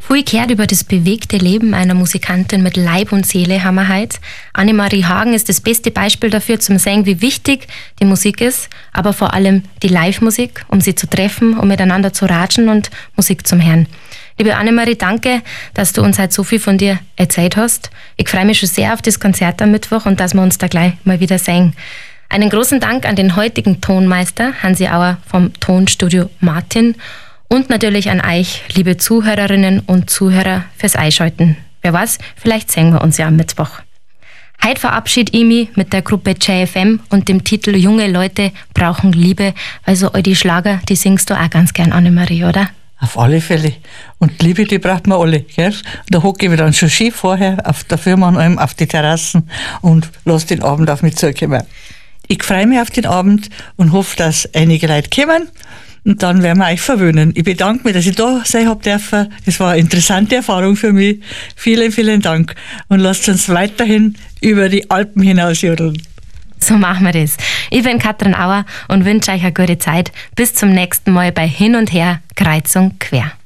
Viel gehört über das bewegte Leben einer Musikantin mit Leib und Seele haben wir heute. Annemarie Hagen ist das beste Beispiel dafür, zum sehen, wie wichtig die Musik ist, aber vor allem die Live-Musik, um sie zu treffen, um miteinander zu ratschen und Musik zum Hören. Liebe Annemarie, danke, dass du uns heute so viel von dir erzählt hast. Ich freue mich schon sehr auf das Konzert am Mittwoch und dass wir uns da gleich mal wieder sehen. Einen großen Dank an den heutigen Tonmeister Hansi Auer vom Tonstudio Martin. Und natürlich an euch, liebe Zuhörerinnen und Zuhörer, fürs Einschalten. Wer weiß, vielleicht sehen wir uns ja am Mittwoch. Heute verabschiede ich mich mit der Gruppe JFM und dem Titel Junge Leute brauchen Liebe, weil so all die Schlager, die singst du auch ganz gern, Annemarie, oder? Auf alle Fälle. Und Liebe, die braucht man alle. Gell? Da hocke ich mir dann schon schön vorher auf der Firma und allem auf die Terrassen und lasse den Abend auf mich zukommen. Ich freue mich auf den Abend und hoffe, dass einige Leute kommen. Und dann werden wir euch verwöhnen. Ich bedanke mich, dass ich da sein habe dürfen. Es war eine interessante Erfahrung für mich. Vielen, vielen Dank. Und lasst uns weiterhin über die Alpen hinaus jodeln. So machen wir das. Ich bin Katrin Auer und wünsche euch eine gute Zeit. Bis zum nächsten Mal bei Hin und Her, Kreuz und Quer.